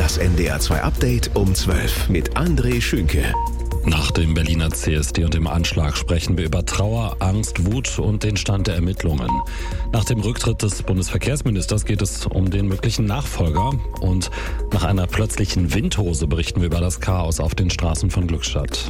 Das NDR 2 Update um 12 mit André Schünke. Nach dem Berliner CSD und dem Anschlag sprechen wir über Trauer, Angst, Wut und den Stand der Ermittlungen. Nach dem Rücktritt des Bundesverkehrsministers geht es um den möglichen Nachfolger. Und nach einer plötzlichen Windhose berichten wir über das Chaos auf den Straßen von Glückstadt.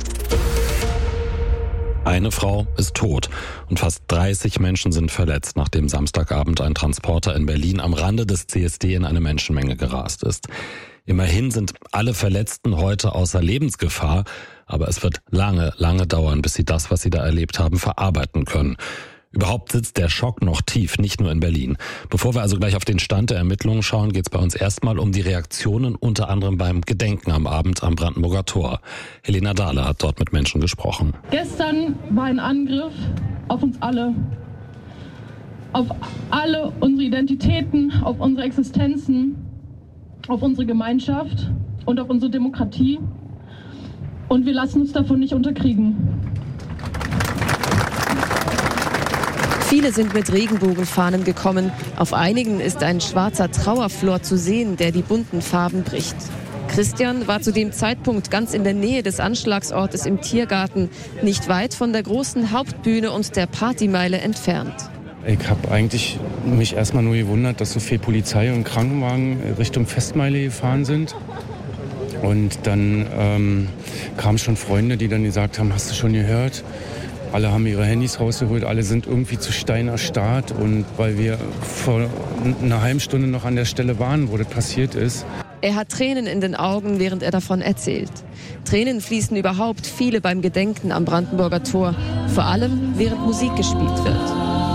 Eine Frau ist tot und fast 30 Menschen sind verletzt, nachdem Samstagabend ein Transporter in Berlin am Rande des CSD in eine Menschenmenge gerast ist. Immerhin sind alle Verletzten heute außer Lebensgefahr, aber es wird lange dauern, bis sie das, was sie da erlebt haben, verarbeiten können. Überhaupt sitzt der Schock noch tief, nicht nur in Berlin. Bevor wir also gleich auf den Stand der Ermittlungen schauen, geht es bei uns erstmal um die Reaktionen, unter anderem beim Gedenken am Abend am Brandenburger Tor. Helena Dahle hat dort mit Menschen gesprochen. Gestern war ein Angriff auf uns alle, auf alle unsere Identitäten, auf unsere Existenzen, auf unsere Gemeinschaft und auf unsere Demokratie. Und wir lassen uns davon nicht unterkriegen. Viele sind mit Regenbogenfahnen gekommen. Auf einigen ist ein schwarzer Trauerflor zu sehen, der die bunten Farben bricht. Christian war zu dem Zeitpunkt ganz in der Nähe des Anschlagsortes im Tiergarten, nicht weit von der großen Hauptbühne und der Partymeile entfernt. Ich habe eigentlich mich erstmal nur gewundert, dass so viel Polizei und Krankenwagen Richtung Festmeile gefahren sind. Und dann kamen schon Freunde, die dann gesagt haben, hast du schon gehört? Alle haben ihre Handys rausgeholt, alle sind irgendwie zu Stein erstarrt. Und weil wir vor einer halben Stunde noch an der Stelle waren, wo das passiert ist. Er hat Tränen in den Augen, während er davon erzählt. Tränen fließen überhaupt viele beim Gedenken am Brandenburger Tor. Vor allem, während Musik gespielt wird.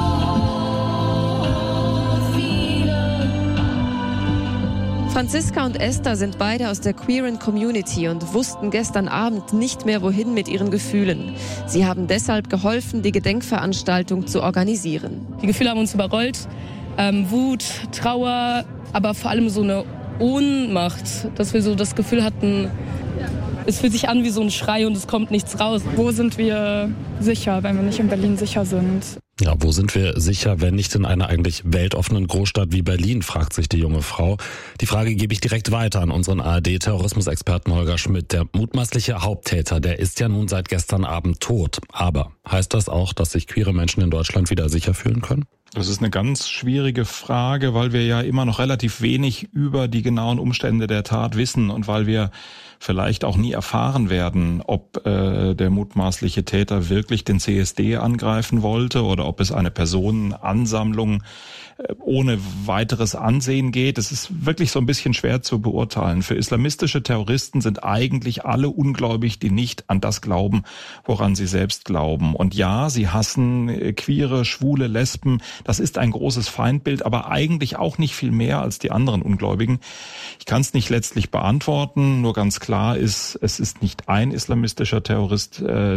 Franziska und Esther sind beide aus der queeren Community und wussten gestern Abend nicht mehr, wohin mit ihren Gefühlen. Sie haben deshalb geholfen, die Gedenkveranstaltung zu organisieren. Die Gefühle haben uns überrollt. Wut, Trauer, aber vor allem so eine Ohnmacht, dass wir so das Gefühl hatten, es fühlt sich an wie so ein Schrei und es kommt nichts raus. Wo sind wir sicher, wenn wir nicht in Berlin sicher sind? Ja, wo sind wir sicher, wenn nicht in einer eigentlich weltoffenen Großstadt wie Berlin, fragt sich die junge Frau. Die Frage gebe ich direkt weiter an unseren ARD-Terrorismusexperten Holger Schmidt. Der mutmaßliche Haupttäter, der ist ja nun seit gestern Abend tot. Aber heißt das auch, dass sich queere Menschen in Deutschland wieder sicher fühlen können? Das ist eine ganz schwierige Frage, weil wir ja immer noch relativ wenig über die genauen Umstände der Tat wissen und weil wir vielleicht auch nie erfahren werden, ob der mutmaßliche Täter wirklich den CSD angreifen wollte oder ob es eine Personenansammlung ohne weiteres Ansehen geht. Es ist wirklich so ein bisschen schwer zu beurteilen. Für islamistische Terroristen sind eigentlich alle ungläubig, die nicht an das glauben, woran sie selbst glauben. Und ja, sie hassen Queere, Schwule, Lesben. Das ist ein großes Feindbild, aber eigentlich auch nicht viel mehr als die anderen Ungläubigen. Ich kann es nicht letztlich beantworten, nur ganz klar ist, es ist nicht ein islamistischer Terrorist, um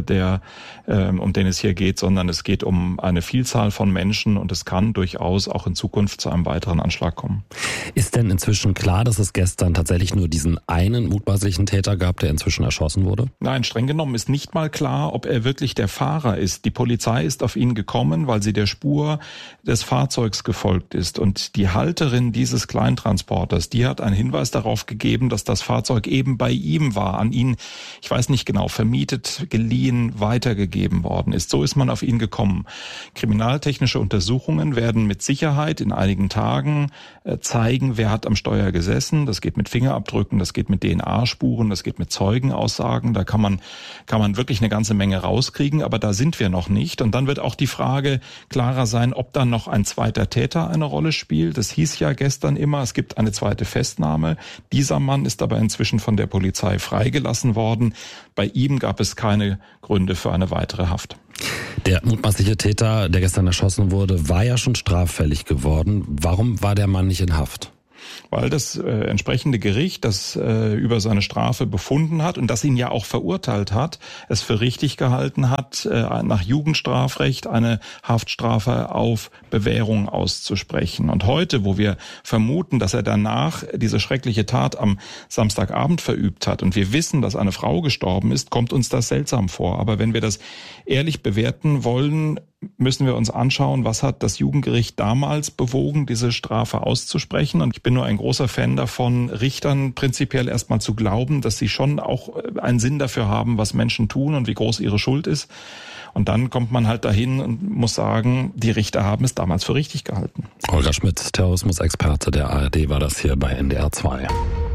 den es hier geht, sondern es geht um eine Vielzahl von Menschen und es kann durchaus auch in Zukunft zu einem weiteren Anschlag kommen. Ist denn inzwischen klar, dass es gestern tatsächlich nur diesen einen mutmaßlichen Täter gab, der inzwischen erschossen wurde? Nein, streng genommen ist nicht mal klar, ob er wirklich der Fahrer ist. Die Polizei ist auf ihn gekommen, weil sie der Spur des Fahrzeugs gefolgt ist. Und die Halterin dieses Kleintransporters, die hat einen Hinweis darauf gegeben, dass das Fahrzeug eben bei ihm war, an ihn, ich weiß nicht genau, vermietet, geliehen, weitergegeben worden ist. So ist man auf ihn gekommen. Kriminaltechnische Untersuchungen werden mit Sicherheit in einigen Tagen zeigen, wer hat am Steuer gesessen. Das geht mit Fingerabdrücken, das geht mit DNA-Spuren, das geht mit Zeugenaussagen. Da kann man wirklich eine ganze Menge rauskriegen, aber da sind wir noch nicht. Und dann wird auch die Frage klarer sein, ob dann noch ein zweiter Täter eine Rolle spielt. Das hieß ja gestern immer, es gibt eine zweite Festnahme. Dieser Mann ist aber inzwischen von der Polizei freigelassen worden. Bei ihm gab es keine Gründe für eine weitere Haft. Der mutmaßliche Täter, der gestern erschossen wurde, war ja schon straffällig geworden. Warum war der Mann nicht in Haft? Weil das entsprechende Gericht, das über seine Strafe befunden hat und das ihn ja auch verurteilt hat, es für richtig gehalten hat, nach Jugendstrafrecht eine Haftstrafe auf Bewährung auszusprechen. Und heute, wo wir vermuten, dass er danach diese schreckliche Tat am Samstagabend verübt hat und wir wissen, dass eine Frau gestorben ist, kommt uns das seltsam vor. Aber wenn wir das ehrlich bewerten wollen, müssen wir uns anschauen, was hat das Jugendgericht damals bewogen, diese Strafe auszusprechen. Und ich bin nur ein großer Fan davon, Richtern prinzipiell erstmal zu glauben, dass sie schon auch einen Sinn dafür haben, was Menschen tun und wie groß ihre Schuld ist. Und dann kommt man halt dahin und muss sagen, die Richter haben es damals für richtig gehalten. Holger Schmidt, Terrorismusexperte der ARD, war das hier bei NDR 2.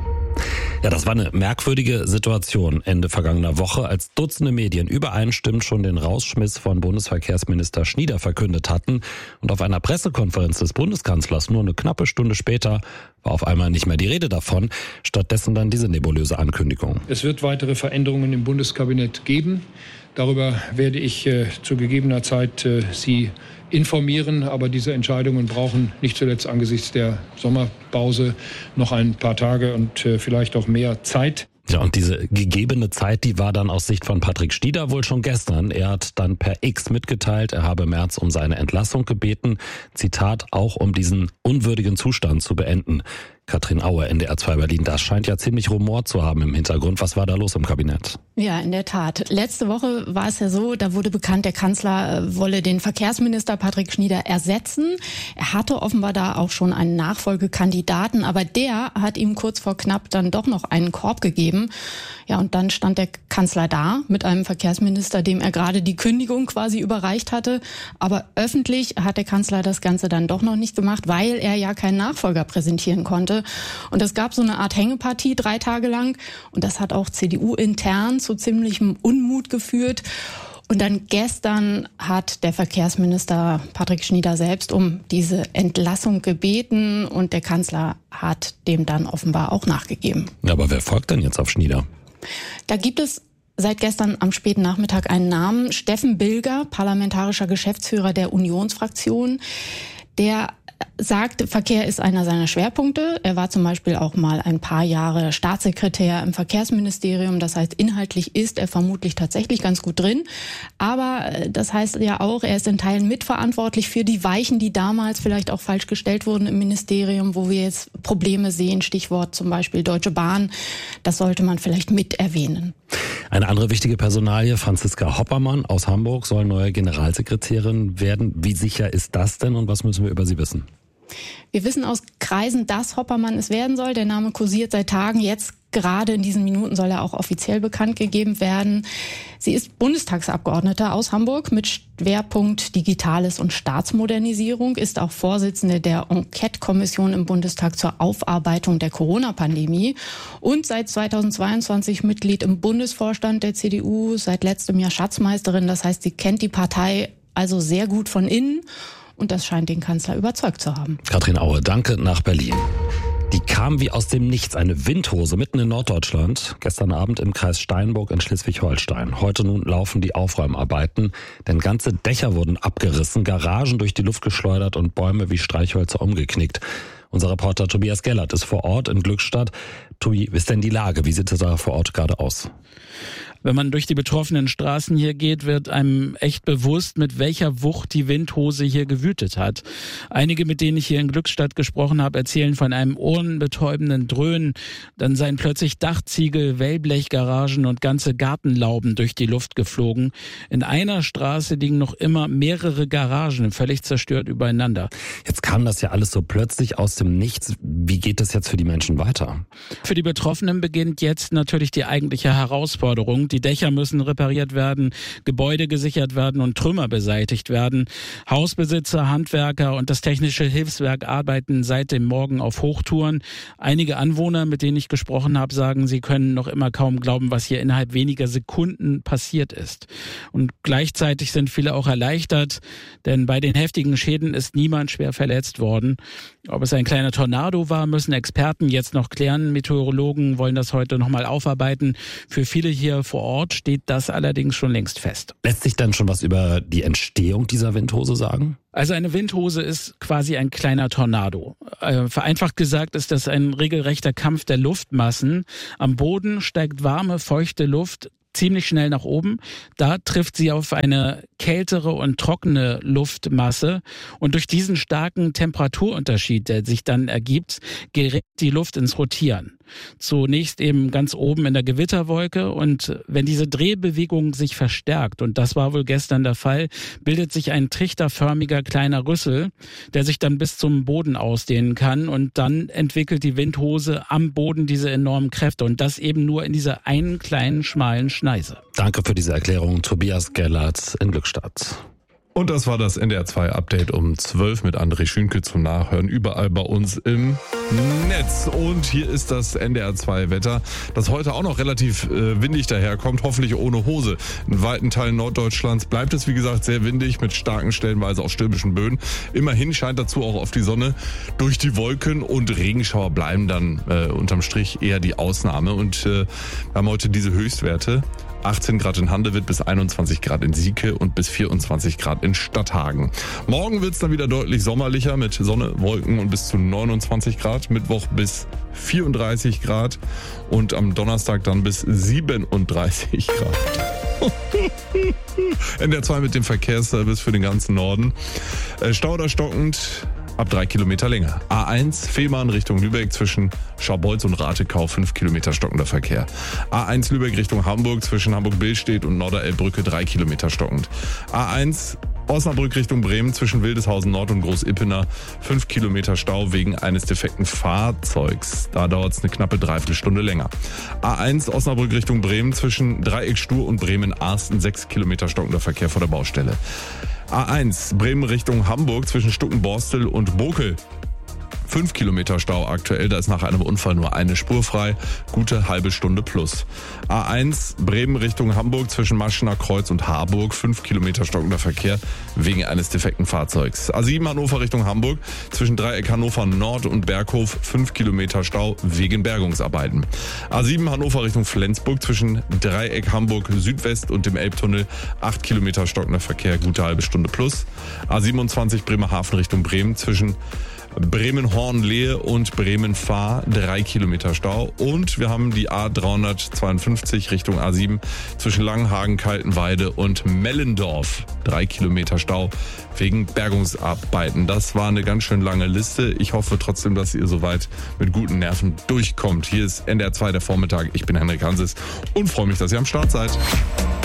Ja, das war eine merkwürdige Situation Ende vergangener Woche, als Dutzende Medien übereinstimmend schon den Rausschmiss von Bundesverkehrsminister Schnieder verkündet hatten. Und auf einer Pressekonferenz des Bundeskanzlers nur eine knappe Stunde später war auf einmal nicht mehr die Rede davon. Stattdessen dann diese nebulöse Ankündigung. Es wird weitere Veränderungen im Bundeskabinett geben. Darüber werde ich zu gegebener Zeit Sie informieren, aber diese Entscheidungen brauchen nicht zuletzt angesichts der Sommerpause noch ein paar Tage und vielleicht auch mehr Zeit. Ja, und diese gegebene Zeit, die war dann aus Sicht von Patrick Schnieder wohl schon gestern. Er hat dann per X mitgeteilt, er habe Merz um seine Entlassung gebeten. Zitat, auch um diesen unwürdigen Zustand zu beenden. Katrin Aue, NDR 2 Berlin, das scheint ja ziemlich Rumor zu haben im Hintergrund. Was war da los im Kabinett? Ja, in der Tat. Letzte Woche war es ja so, da wurde bekannt, der Kanzler wolle den Verkehrsminister Patrick Schnieder ersetzen. Er hatte offenbar da auch schon einen Nachfolgekandidaten, aber der hat ihm kurz vor knapp dann doch noch einen Korb gegeben. Ja, und dann stand der Kanzler da mit einem Verkehrsminister, dem er gerade die Kündigung quasi überreicht hatte. Aber öffentlich hat der Kanzler das Ganze dann doch noch nicht gemacht, weil er ja keinen Nachfolger präsentieren konnte. Und es gab so eine Art Hängepartie 3 Tage lang. Und das hat auch CDU-intern zu ziemlichem Unmut geführt. Und dann gestern hat der Verkehrsminister Patrick Schnieder selbst um diese Entlassung gebeten. Und der Kanzler hat dem dann offenbar auch nachgegeben. Ja, aber wer folgt denn jetzt auf Schnieder? Da gibt es seit gestern am späten Nachmittag einen Namen. Steffen Bilger, parlamentarischer Geschäftsführer der Unionsfraktion. Der sagt, Verkehr ist einer seiner Schwerpunkte. Er war zum Beispiel auch mal ein paar Jahre Staatssekretär im Verkehrsministerium. Das heißt, inhaltlich ist er vermutlich tatsächlich ganz gut drin. Aber das heißt ja auch, er ist in Teilen mitverantwortlich für die Weichen, die damals vielleicht auch falsch gestellt wurden im Ministerium, wo wir jetzt Probleme sehen. Stichwort zum Beispiel Deutsche Bahn. Das sollte man vielleicht mit erwähnen. Eine andere wichtige Personalie, Franziska Hoppermann aus Hamburg, soll neue Generalsekretärin werden. Wie sicher ist das denn und was müssen wir über sie wissen? Wir wissen aus Kreisen, dass Hoppermann es werden soll. Der Name kursiert seit Tagen. Jetzt gerade in diesen Minuten soll er auch offiziell bekannt gegeben werden. Sie ist Bundestagsabgeordnete aus Hamburg mit Schwerpunkt Digitales und Staatsmodernisierung, ist auch Vorsitzende der Enquete-Kommission im Bundestag zur Aufarbeitung der Corona-Pandemie und seit 2022 Mitglied im Bundesvorstand der CDU, seit letztem Jahr Schatzmeisterin. Das heißt, sie kennt die Partei also sehr gut von innen. Und das scheint den Kanzler überzeugt zu haben. Katrin Aue, danke nach Berlin. Die kam wie aus dem Nichts, eine Windhose mitten in Norddeutschland. Gestern Abend im Kreis Steinburg in Schleswig-Holstein. Heute nun laufen die Aufräumarbeiten, denn ganze Dächer wurden abgerissen, Garagen durch die Luft geschleudert und Bäume wie Streichhölzer umgeknickt. Unser Reporter Tobias Gellert ist vor Ort in Glückstadt. Tobi, wie ist denn die Lage? Wie sieht es da vor Ort gerade aus? Wenn man durch die betroffenen Straßen hier geht, wird einem echt bewusst, mit welcher Wucht die Windhose hier gewütet hat. Einige, mit denen ich hier in Glückstadt gesprochen habe, erzählen von einem ohrenbetäubenden Dröhnen. Dann seien plötzlich Dachziegel, Wellblechgaragen und ganze Gartenlauben durch die Luft geflogen. In einer Straße liegen noch immer mehrere Garagen, völlig zerstört übereinander. Jetzt kam das ja alles so plötzlich aus dem Nichts. Wie geht es jetzt für die Menschen weiter? Für die Betroffenen beginnt jetzt natürlich die eigentliche Herausforderung. Die Dächer müssen repariert werden, Gebäude gesichert werden und Trümmer beseitigt werden. Hausbesitzer, Handwerker und das technische Hilfswerk arbeiten seit dem Morgen auf Hochtouren. Einige Anwohner, mit denen ich gesprochen habe, sagen, sie können noch immer kaum glauben, was hier innerhalb weniger Sekunden passiert ist. Und gleichzeitig sind viele auch erleichtert, denn bei den heftigen Schäden ist niemand schwer verletzt worden. Ob es ein kleiner Tornado war, müssen Experten jetzt noch klären. Meteorologen wollen das heute nochmal aufarbeiten. Für viele hier vor Ort steht das allerdings schon längst fest. Lässt sich denn schon was über die Entstehung dieser Windhose sagen? Also eine Windhose ist quasi ein kleiner Tornado. Vereinfacht gesagt ist das ein regelrechter Kampf der Luftmassen. Am Boden steigt warme, feuchte Luft ziemlich schnell nach oben. Da trifft sie auf eine kältere und trockene Luftmasse. Und durch diesen starken Temperaturunterschied, der sich dann ergibt, gerät die Luft ins Rotieren. zunächst eben ganz oben in der Gewitterwolke und wenn diese Drehbewegung sich verstärkt, und das war wohl gestern der Fall, bildet sich ein trichterförmiger kleiner Rüssel, der sich dann bis zum Boden ausdehnen kann und dann entwickelt die Windhose am Boden diese enormen Kräfte und das eben nur in dieser einen kleinen, schmalen Schneise. Danke für diese Erklärung, Tobias Gellert in Glückstadt. Und das war das NDR 2 Update um 12 mit André Schünke zum Nachhören überall bei uns im Netz. Und hier ist das NDR 2 Wetter, das heute auch noch relativ windig daherkommt, hoffentlich ohne Hose. In weiten Teilen Norddeutschlands bleibt es wie gesagt sehr windig mit starken stellenweise auch stürmischen Böen. Immerhin scheint dazu auch auf die Sonne durch die Wolken und Regenschauer bleiben dann unterm Strich eher die Ausnahme. Und wir haben heute diese Höchstwerte. 18 Grad in Handewitt, bis 21 Grad in Sieke und bis 24 Grad in Stadthagen. Morgen wird's dann wieder deutlich sommerlicher mit Sonne, Wolken und bis zu 29 Grad. Mittwoch bis 34 Grad und am Donnerstag dann bis 37 Grad. NDR 2 mit dem Verkehrsservice für den ganzen Norden. Stauder stockend. Ab 3 Kilometer länger. A1 Fehmarn Richtung Lübeck zwischen Scharbeutz und Ratekau 5 Kilometer stockender Verkehr. A1 Lübeck Richtung Hamburg zwischen Hamburg-Billstedt und Norderelbbrücke 3 Kilometer stockend. A1 Osnabrück Richtung Bremen zwischen Wildeshausen Nord und Großippener 5 Kilometer Stau wegen eines defekten Fahrzeugs. Da dauert es eine knappe Dreiviertelstunde länger. A1 Osnabrück Richtung Bremen zwischen Dreieck Stur und Bremen-Arsten 6 Kilometer stockender Verkehr vor der Baustelle. A1 Bremen Richtung Hamburg zwischen Stuckenborstel und Bokel. 5 Kilometer Stau aktuell, da ist nach einem Unfall nur eine Spur frei, gute halbe Stunde plus. A1 Bremen Richtung Hamburg zwischen Maschener Kreuz und Harburg, 5 Kilometer stockender Verkehr wegen eines defekten Fahrzeugs. A7 Hannover Richtung Hamburg zwischen Dreieck Hannover Nord und Berghof, 5 Kilometer Stau wegen Bergungsarbeiten. A7 Hannover Richtung Flensburg zwischen Dreieck Hamburg Südwest und dem Elbtunnel, 8 Kilometer stockender Verkehr, gute halbe Stunde plus. A27 Bremerhaven Richtung Bremen zwischen Bremen-Hornlehe und Bremen-Fahr 3 Kilometer Stau und wir haben die A352 Richtung A7 zwischen Langenhagen, Kaltenweide und Mellendorf 3 Kilometer Stau wegen Bergungsarbeiten. Das war eine ganz schön lange Liste. Ich hoffe trotzdem, dass ihr soweit mit guten Nerven durchkommt. Hier ist NDR 2 der Vormittag. Ich bin Henrik Hanses und freue mich, dass ihr am Start seid.